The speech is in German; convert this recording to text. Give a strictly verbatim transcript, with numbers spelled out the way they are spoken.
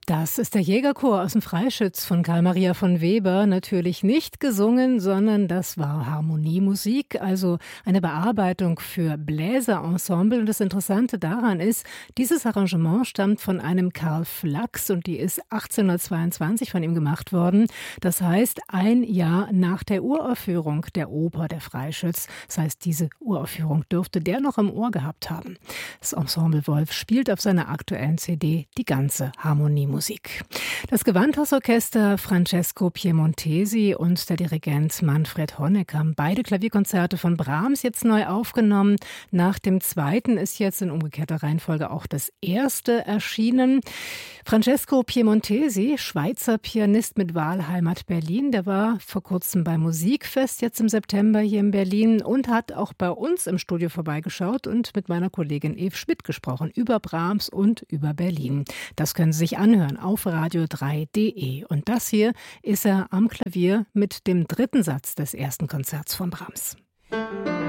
Das ist der Jägerchor aus dem Freischütz von Karl Maria von Weber. Natürlich nicht gesungen, sondern das war Harmoniemusik, also eine Bearbeitung für Bläserensemble. Und das Interessante daran ist, dieses Arrangement stammt von einem Karl Flachs und die ist achtzehnhundertzweiundzwanzig von ihm gemacht worden. Das heißt, ein Jahr nach der Uraufführung der Oper Der Freischütz. Das heißt, diese Uraufführung dürfte der noch im Ohr gehabt haben. Das Ensemble Wolf spielt auf seiner aktuellen C D die ganze Harmoniemusik. Musik. Das Gewandhausorchester Francesco Piemontesi und der Dirigent Manfred Honeck haben beide Klavierkonzerte von Brahms jetzt neu aufgenommen. Nach dem zweiten ist jetzt in umgekehrter Reihenfolge auch das erste erschienen. Francesco Piemontesi, Schweizer Pianist mit Wahlheimat Berlin, der war vor kurzem beim Musikfest jetzt im September hier in Berlin und hat auch bei uns im Studio vorbeigeschaut und mit meiner Kollegin Eve Schmidt gesprochen über Brahms und über Berlin. Das können Sie sich anhören auf radio drei punkt de. Und das hier ist er am Klavier mit dem dritten Satz des ersten Konzerts von Brahms.